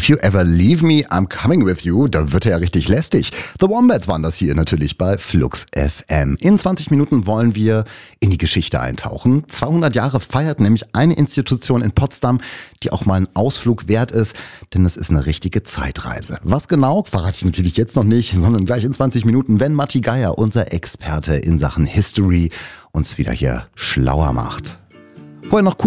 If You Ever Leave Me, I'm Coming With You, da wird er ja richtig lästig. The Wombats waren das hier natürlich bei Flux FM. In 20 Minuten wollen wir in die Geschichte eintauchen. 200 Jahre feiert nämlich eine Institution in Potsdam, die auch mal einen Ausflug wert ist, denn es ist eine richtige Zeitreise. Was genau, verrate ich natürlich jetzt noch nicht, sondern gleich in 20 Minuten, wenn Matti Geier, unser Experte in Sachen History, uns wieder hier schlauer macht. Vorher noch